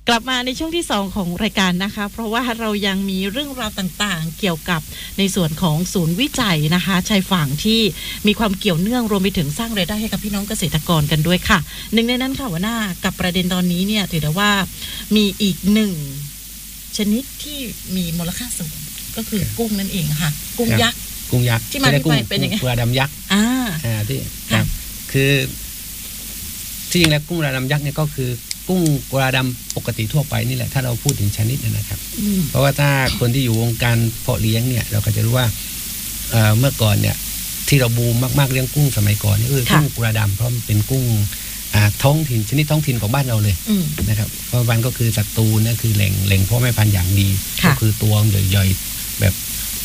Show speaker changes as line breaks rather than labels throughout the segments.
กลับมาในช่วงที่2ของรายการนะคะเพราะว่าเรายังมีเรื่องราวต่างๆเกี่ยวกับในส่วนของศูนย์วิจัยนะคะชายฝั่งที่มีความเกี่ยวเนื่องรวมไปถึงสร้างรายได้ให้กับพี่น้องเกษตรกรกันด้วยค่ะหนึ่งในนั้นค่ะหัวหน้ากับประเด็นตอนนี้เนี่ยถือได้ว่ามีอีกหนึ่งชนิดที่มีมูลค่าสูงก็คือกุ้งนั่นเองค่ะกุ้งยักษ์ที่มาที่ไปเป็นยังไง
กุ้งระดำยักษ์ที่ครับคือที่จริงแล้วกุ้งระดำยักษ์เนี่ยก็คือกุ้งกระดำปกติทั่วไปนี่แหละถ้าเราพูดถึงชนิดนะครับเพราะว่าถ้าคนที่อยู่วงการเพาะเลี้ยงเนี่ยเราก็จะรู้ว่าเมื่อก่อนเนี่ยที่เราบูมมากๆเลี้ยงกุ้งสมัยก่อนนี่คือกุ้งกระดำเพราะมันเป็นกุ้งท้องถิ่นชนิดท้องถิ่นของบ้านเราเลยนะครับเพราะมันก็คือศัตรูนั่นคือแหล่งพ่อแม่พันธุ์อย่างดีก็คือตัวใหญ่ๆแบบ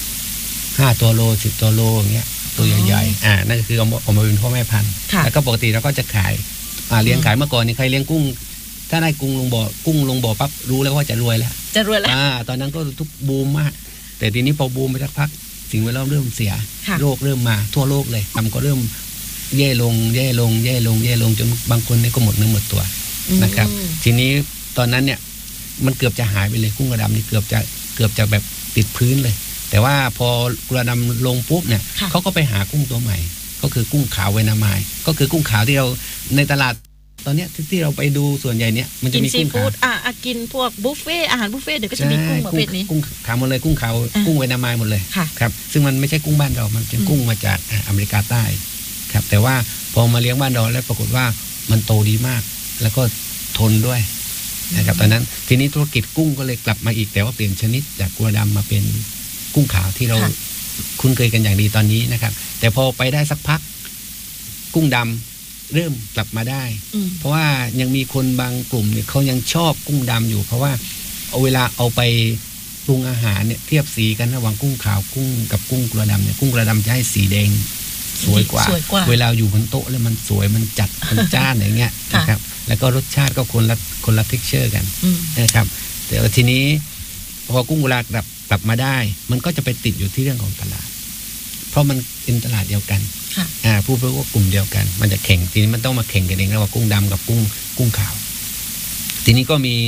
5ตัวโล10ตัวโลอย่างเงี้ยตัวใหญ่ๆนั่นก็คือเอามาเป็นพ่อแม่พันธุ์แล้วก็ปกติเราก็จะขายเลี้ยงขายเมื่อก่อนนี่ใครเลี้ยงกุ้งถ้าได้กุ้งลงบ่อปั๊บรู้แล้วว่าจะรวยแล้วตอนนั้นก็ทุกบูมมากแต่ทีนี้พอบูมไปสักพักสิ่งแวดล้อมเริ่มเสียโรคเริ่มมาทั่วโลกเลยทำก็เริ่มแย่ลงจนบางคนนี่ก็หมดเนื้อหมดตัวนะครับทีนี้ตอนนั้นเนี่ยมันเกือบจะหายไปเลยกุ้งกระดำนี่เกือบจะแบบติดพื้นเลยแต่ว่าพอกระดำลงปุ๊บเนี่ยเขาก็ไปหากุ้งตัวใหม่ก็คือกุ้งขาวเวนามายก็คือกุ้งขาวที่เราในตลาดตอนนี้ที่เราไปดูส่วนใหญ่เนี่ยมันจะมีกุ้งขาว
กินพวกบุฟเฟ่อาหารบุฟเฟ่เดี๋ยวก็จะมีกุ้งประเภทนี้
กุ้งขาวหมดเลยกุ้งขาวกุ้งเวนามายหมดเลยครับซึ่งมันไม่ใช่กุ้งบ้านเรามันเป็นกุ้งมาจากอเมริกาใต้ครับแต่ว่าพอมาเลี้ยงบ้านเราแล้วปรากฏว่ามันโตดีมากแล้วก็ทนด้วยนะครับตอนนั้นทีนี้ธุรกิจกุ้งก็เลยกลับมาอีกแต่ว่าเปลี่ยนชนิดจากกุ้งดำมาเป็นกุ้งขาวที่เราคุ้นเคยกันอย่างดีตอนนี้นะครับแต่พอไปได้สักพักกุ้งดำเริ่มกลับมาได้เพราะว่ายังมีคนบางกลุ่มเนี่ยเขายังชอบกุ้งดำอยู่เพราะว่าเอาเวลาเอาไปปรุงอาหารเนี่ยเทียบสีกันระหว่างกุ้งขาวกุ้งกับกุ้งกระดำเนี่ยกุ้งกระดำจะให้สีแดงสวยกว่าเวลาอยู่บนโต๊ะแล้วมันสวยมันจัดมันจ้านอย่างเงี้ยนะครับแล้วก็รสชาติก็คนละ texture กันนะครับแต่ทีนี้พอกุ้งเวลากลับมาได้มันก็จะไปติดอยู่ที่เรื่องของตลาดเพราะมันเป็นตลาดเดียวกันผู้บริโภคกลุ่มเดียวกันมันจะแข่งทีนี้มันต้องมาแข่งกันเองระหว่างกุ้งดำกับกุ้งขาวทีนี้ก็มี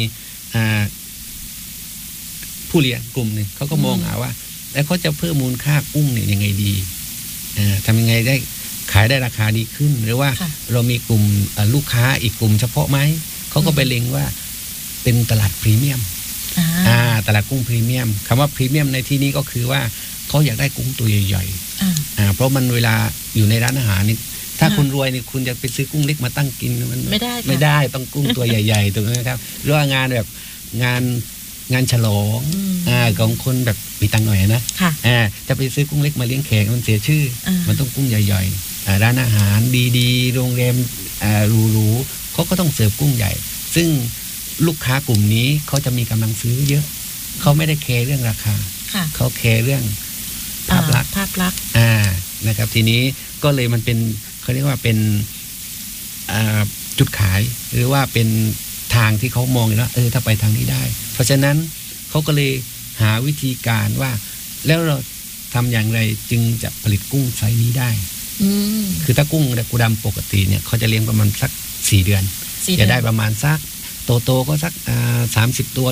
ผู้เลี้ยงกลุ่มหนึ่งเขาก็มองหาว่าแล้วเขาจะเพิ่มมูลค่ากุ้งเนี่ยยังไงดีทำยังไงได้ขายได้ราคาดีขึ้นหรือว่าเรามีกลุ่มลูกค้าอีกกลุ่มเฉพาะไหมเขาก็ไปเล็งว่าเป็นตลาดพรีเมียมตลาดกุ้งพรีเมียมคำว่าพรีเมียมในที่นี้ก็คือว่าเขาอยากได้กุ้งตัวใหญ่ๆเพราะมันเวลาอยู่ในร้านอาหารนี่ถ้าคุณรวยนี่คุณจะไปซื้อกุ้งเล็กมาตั้งกินมันไม่ได้ต้องกุ้งตัวใหญ่ๆถูกไหมครับหรือว่างานแบบงานฉลองของคนแบบมีตังค์หน่อยนะจะไปซื้อกุ้งเล็กมาเลี้ยงแขกมันเสียชื่อมันต้องกุ้งใหญ่ๆร้านอาหารดีๆโรงแรมหรูๆเขาก็ต้องเสิร์ฟกุ้งใหญ่ซึ่งลูกค้ากลุ่มนี้เขาจะมีกำลังซื้อเยอะเขาไม่ได้แคร์เรื่องราคาเขาแคร์เรื่องภาพลักษณ์นะครับทีนี้ก็เลยมันเป็นเขาเรียกว่าเป็นจุดขายหรือว่าเป็นทางที่เขามองแล้วถ้าไปทางนี้ได้เพราะฉะนั้นเขาก็เลยหาวิธีการว่าแล้วเราทำอย่างไรจึงจะผลิตกุ้งไซส์นี้ได้คือถ้ากุ้งกูดำปกติเนี่ยเขาจะเลี้ยงประมาณสัก4 เดือนจะได้ประมาณสักโตก็สัก30 ตัว